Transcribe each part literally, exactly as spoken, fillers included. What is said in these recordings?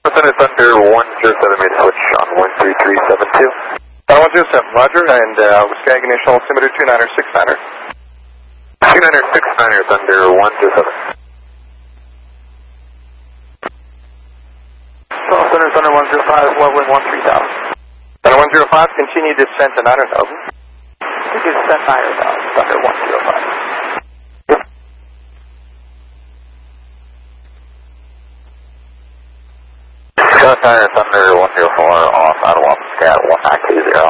Center Thunder one zero seven, made a switch on one three three seven two. Uh, one zero seven, roger, and uh, Skag Initial Altimeter two niner six niner. two niner six niner Thunder one zero seven. Center Thunder one zero five, leveling one three thousand. Thunder one zero five, continue descent to niner thousand. Continue descent niner thousand, Thunder one zero five. Center Thunder one zero four, off out of one scat one nine two zero.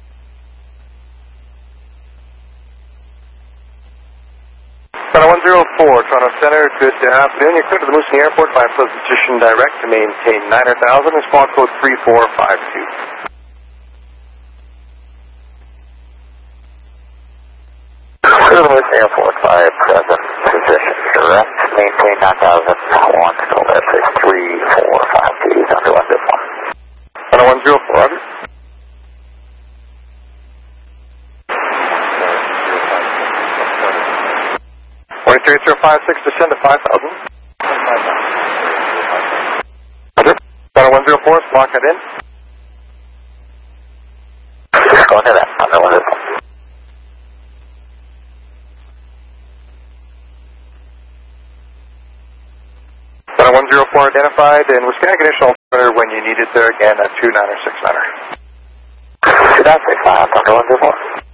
Thunder one zero four, Toronto Center, good afternoon. You're clear to the Moosonee Airport by position direct to maintain niner thousand, response code three four five two. Clear to the Moosonee Airport by present position direct, maintain nine thousand, one, still there, six three four five two, Thunder one zero four. Thunder one zero four, roger. one three zero five six, descend to five thousand. Roger. Thunder one zero four, block that in. Go into that, Thunder one zero four. Thunder one zero four identified, and was Skag Initial Altimeter when you need it there again at two niner six niner. two niner six niner, Thunder one zero four.